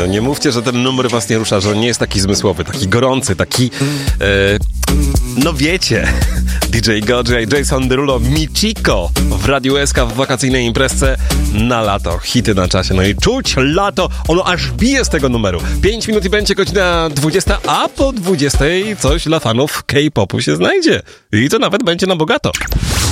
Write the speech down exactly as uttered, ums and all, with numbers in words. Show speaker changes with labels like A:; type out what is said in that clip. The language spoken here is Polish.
A: No nie mówcie, że ten numer was nie rusza, że on nie jest taki zmysłowy, taki gorący, taki... E, no wiecie, D J Goji, Jason Derulo, Michiko w Radiu S K w wakacyjnej imprezce na lato. Hity na czasie. No i czuć lato, ono aż bije z tego numeru. pięć minut i będzie godzina dwudziesta, a po dwudziestej coś dla fanów K-popu się znajdzie. I to nawet będzie na bogato.